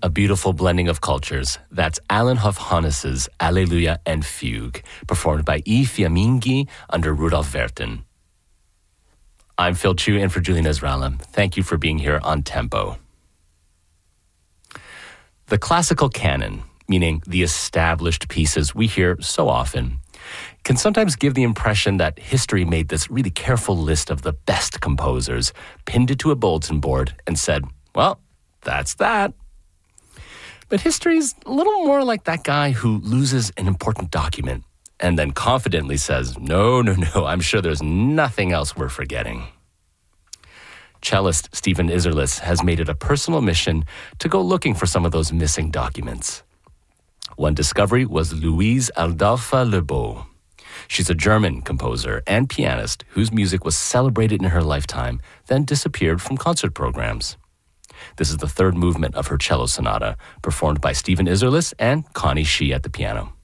A beautiful blending of cultures. That's Alan Hofhannes' Alleluia and Fugue, performed by E. Fiammingi under Rudolf Werten. I'm Phil Chu in for Julian Ezralem. Thank you for being here on Tempo. The classical canon, meaning the established pieces we hear so often, can sometimes give the impression that history made this really careful list of the best composers, pinned it to a bulletin board, and said, well, that's that. But history's a little more like that guy who loses an important document and then confidently says, no, I'm sure there's nothing else we're forgetting. Cellist Stephen Isserlis has made it a personal mission to go looking for some of those missing documents. One discovery was Louise Adolphe Lebeau. She's a German composer and pianist whose music was celebrated in her lifetime, then disappeared from concert programs. This is the third movement of her cello sonata, performed by Stephen Isserlis and Connie Shih at the piano.